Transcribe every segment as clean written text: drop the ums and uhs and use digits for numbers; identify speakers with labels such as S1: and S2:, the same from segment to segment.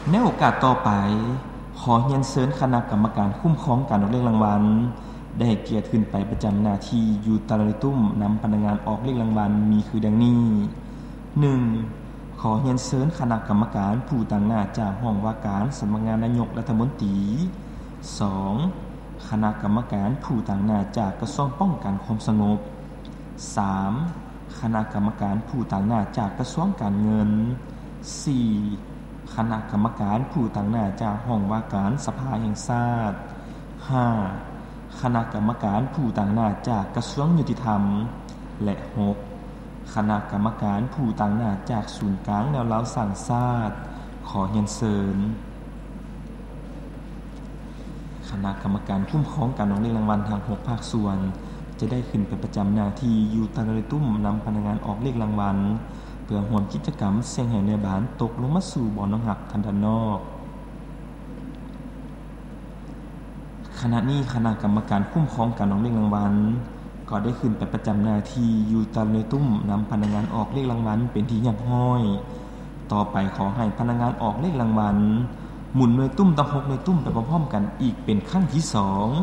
S1: ในโอกาสต่อไปขอเรียนเชิญคณะกรรมการคุ้มครองการออกเลขรางวัลได้ให้เกียรติขึ้นไปประจำหน้าที่อยู่ตารางตุ้มนำพนักงานออกเลขรางวัลมีคือดังนี้ 1. ขอเรียนเชิญคณะกรรมการผู้ตั้งหน้าจากห้องว่าการสำนักงานนายกรัฐมนตรี 2. คณะกรรมการผู้ตั้งหน้าจากกระทรวงป้องกันความสงบ 3. คณะกรรมการผู้ตั้งหน้าจากกระทรวงการเงิน 4. คณะกรรมการผู้ตั้งหน้าจากห้องว่าการสภาแห่งชาติ 5. คณะกรรมการผู้ตั้งหน้าจากกระทรวงยุติธรรม และ 6. คณะกรรมการผู้ตั้งหน้าจากศูนย์กลางแนวเล้าสร้างชาติขอเรียนเชิญคณะกรรมการคุ้มครองการออกเลขรางวัลทาง6ภาคส่วนจะได้ขึ้นไปประจำหน้าที่อยู่ตารางตุ้มนำพนักงานออกเลขรางวัลเพื่อร่วมกิจกรรมเสี่ยงให้ในบ้านตกลงมาสู่บ่อน้องหักทางด้านนอกขณะนี้คณะกรรมการคุ้มครองการออกเลขรางวัลก็ได้ขึ้นไปประจำหน้าที่อยู่ตารางตุ้มนำพนักงานออกเลขรางวัลเป็นที่เรียบร้อยต่อไปขอให้พนักงานออกเลขรางวัลหมุนหน่วยตุ้มตะหกหน่วยตุ้มไปพร้อมๆกันอีกเป็นครั้งที่2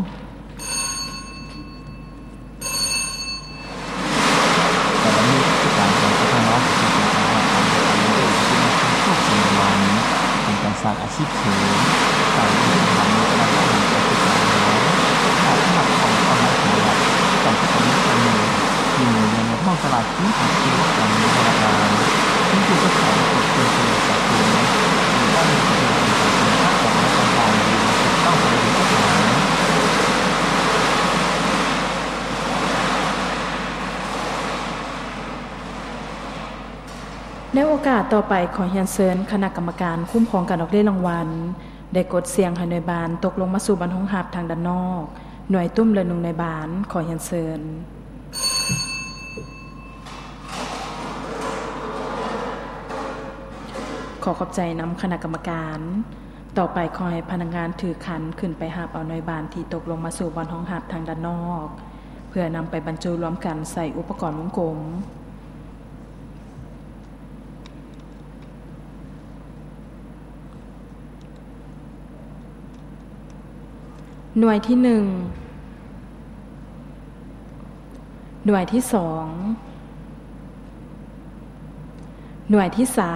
S1: แต่วันนี้การของประธานรัฐจะเป็นการทำการเรื่องที่มาเป็นโชคสมวันเป็นการสร้างอาชีพเสริมการที่ทำในตลาดของการศึกษาขาดขาดของความรักของรัฐการที่ทำให้คนเมืองที่มีในห้องตลาดที่ถูกคิดว่าการมีพลังงานที่ถูกกระทำกับคนเฉลี่ยจากคนหรือว่ามีประโยชน์ในการเป็นข้าของรัฐบาลหรือต้องบริหารจัดการ
S2: ในโอกาสต่อไปขอเรียนเชิญคณะกรรมการคุ้มครองการออกเลขรางวัลได้กดเสียงให้หน่วยบานตกลงมาสู่บรรทงหับทางด้านนอกหน่วยตุ้มและหน่วยบานขอเรียนเชิญขอขอบใจนำคณะกรรมการต่อไปขอให้พนักงานถือขันขึ้นไปหาบเอาหน่วยบานที่ตกลงมาสู่บรรทงหับทางด้านนอกเพื่อนำไปบรรจุรวมกันใส่อุปกรณ์วงกลมหน่วยที่1หน่วยที่2หน่วยที่3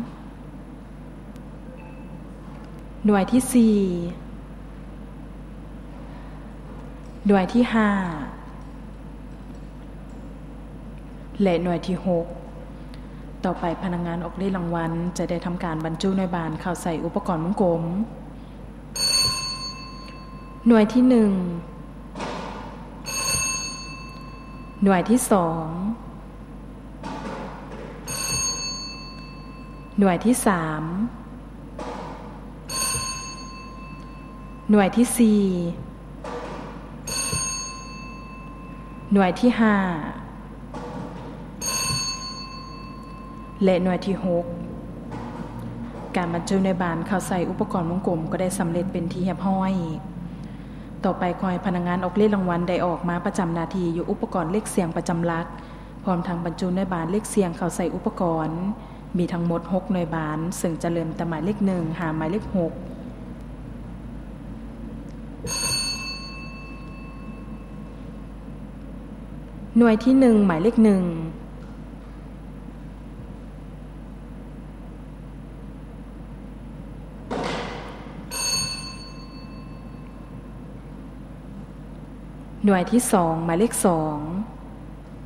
S2: หน่วยที่4หน่วยที่5และหน่วยที่6ต่อไปพนักงานออกเลขรางวัลจะได้ทำการบรรจุหน่วยบานเข้าใส่อุปกรณ์วงกลมหน่วยที่1หน่วยที่2หน่วยที่3หน่วยที่4หน่วยที่5และหน่วยที่6การบรรจุในบานเข้าใส่อุปกรณ์วงกลมก็ได้สำเร็จเป็นที่เรียบร้อยต่อไปขอให้พนักงานออกเลขรางวัลได้ออกมาประจำหน้าที่อยู่อุปกรณ์เลขเสียงประจำหลักพร้อมทางบรรจุในบานเลขเสียงเข้าใส่อุปกรณ์มีทั้งหมด6หน่วยบานซึ่งจะเริ่มแต่หมายเลข1หาหมายเลข6หน่วยที่1หมายเลข1หน่วยที่2หมายเลข2